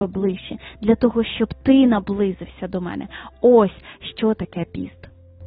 ближче, для того, щоб ти наблизився до мене. Ось, що таке піст.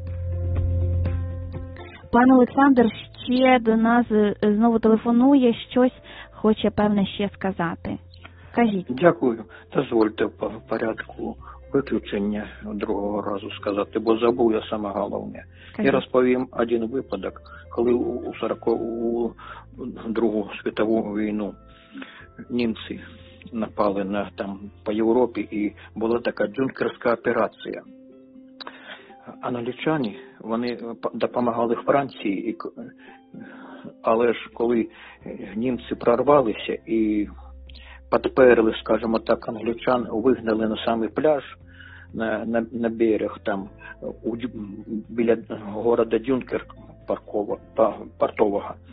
Пан Олександр ще до нас знову телефонує, щось хоче, певне, ще сказати. Кажіть. Дякую. Дозвольте по порядку виключення другого разу сказати, бо забув я саме головне. Кажіть. Я розповім один випадок, коли у Другу світову війну німці напали по Європі і була така Дюнкерська операція. Англічани, вони допомагали Франції, але ж коли німці прорвалися і підперли, скажімо так, англічан, вигнали на самий пляж, на берег, біля города Дюнкер портового.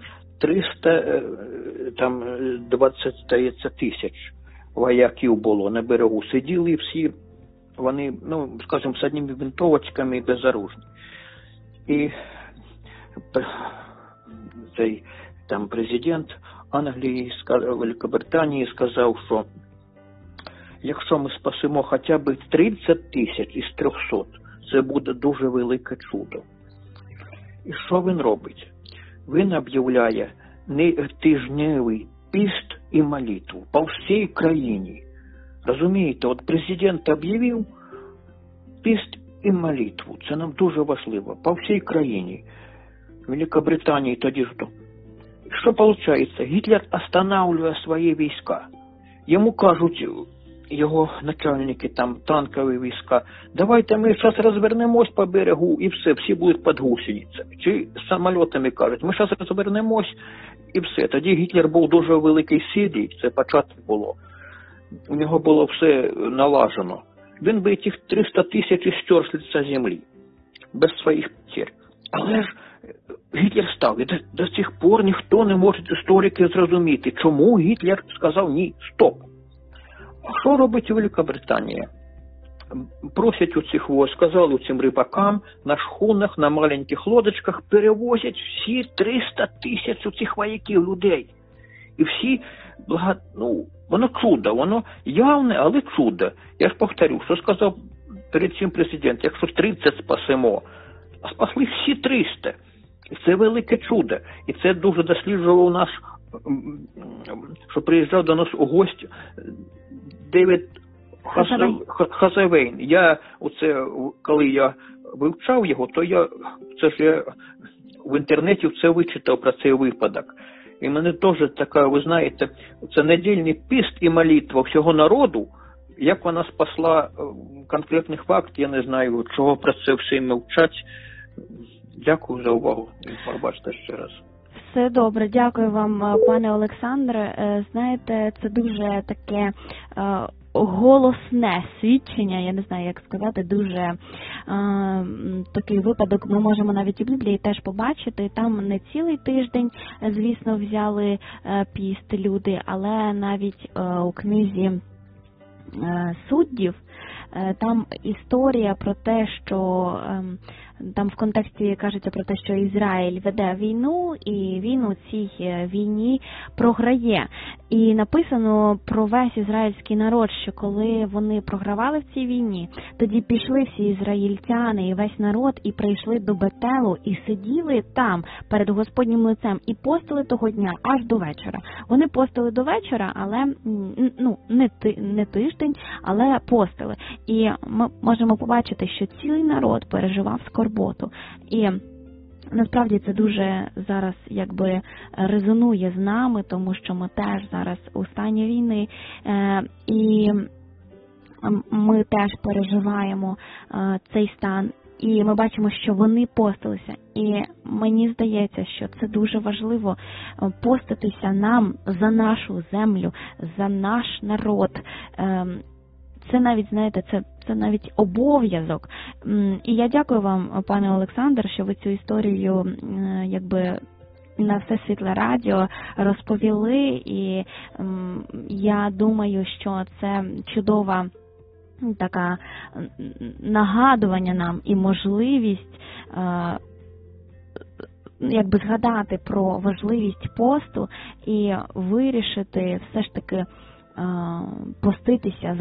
20 тисяч вояків було на берегу. Сиділи всі, вони, скажімо, з одними винтовочками і безоружні. І цей президент Англії, Великобританії сказав, що якщо ми спасемо хоча б 30 тисяч із 300, це буде дуже велике чудо. І що він робить? Він об'являє тижневий піст і молитву по всій країні. Розумієте, от президент об'явив піст і молитву. Це нам дуже важливо. По всій країні. В Великобританії тоді що? Що виходить? Гітлер останавливає свої війська. Йому кажуть його начальники, танкові війська, давайте ми зараз розвернемось по берегу і все, всі будуть під гусеницями. Чи самолітами кажуть, ми зараз розвернемось і все. Тоді Гітлер був дуже великий силі, це початок було. У нього було все налажено. Він би тих 300 тисяч стер з лиця землі, без своїх потерь. Але ж Гітлер став, і до сих пор ніхто не може, історики, зрозуміти, чому Гітлер сказав ні, стоп. А що робить Великобританія? Просять у цих войск, сказали цим рибакам, на шхунах, на маленьких лодочках, перевозять всі 300 тисяч у цих вояків людей. І всі, воно чудо, воно явне, але чудо. Я ж повторю, що сказав перед цим президент, якщо 30 спасемо, а спасли всі 300. І це велике чудо. І це дуже досліджував наш, що приїжджав до нас у гості, Девід Хазавейн. Коли я вивчав його, то я в інтернеті це вичитав про цей випадок. І мене теж така, ви знаєте, це недільний піст і молитва всього народу, як вона спасла конкретних фактів, я не знаю, чого про це всі мовчать. Дякую за увагу. Пробачте ще раз. Все добре, дякую вам, пане Олександре. Знаєте, це дуже таке голосне свідчення, я не знаю, як сказати, дуже такий випадок ми можемо навіть у Біблії теж побачити. Там не цілий тиждень, звісно, взяли піст люди, але навіть у книзі Суддів там історія про те, що там в контексті кажеться про те, що Ізраїль веде війну, і він у цій війні програє. І написано про весь ізраїльський народ, що коли вони програвали в цій війні, тоді пішли всі ізраїльтяни і весь народ і прийшли до Бетелу і сиділи там перед Господнім лицем і постили того дня аж до вечора. Вони постили до вечора, але не тиждень, але постили. І ми можемо побачити, що цілий народ переживав скорботу. І насправді це дуже зараз резонує з нами, тому що ми теж зараз у стані війни, і ми теж переживаємо цей стан. І ми бачимо, що вони постилися. І мені здається, що це дуже важливо поститися нам за нашу землю, за наш народ. Це навіть, знаєте, це навіть обов'язок. І я дякую вам, пане Олександр, що ви цю історію на Все Світле Радіо розповіли. І я думаю, що це чудова така нагадування нам і можливість згадати про важливість посту і вирішити все ж таки поститися